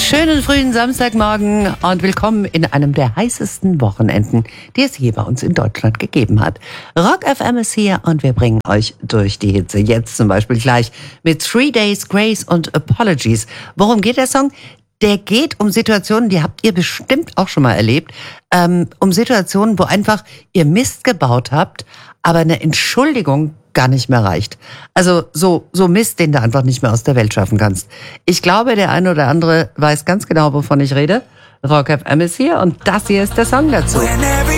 Schönen frühen Samstagmorgen und willkommen in einem der heißesten Wochenenden, die es je bei uns in Deutschland gegeben hat. Rock FM ist hier und wir bringen euch durch die Hitze. Jetzt zum Beispiel gleich mit 3 Days Grace und Apologies. Worum geht der Song? Der geht um Situationen, die habt ihr bestimmt auch schon mal erlebt, um Situationen, wo einfach ihr Mist gebaut habt, aber eine Entschuldigung gar nicht mehr reicht. Also so Mist, den du einfach nicht mehr aus der Welt schaffen kannst. Ich glaube, der eine oder andere weiß ganz genau, wovon ich rede. Rock FM ist hier und das hier ist der Song dazu. When every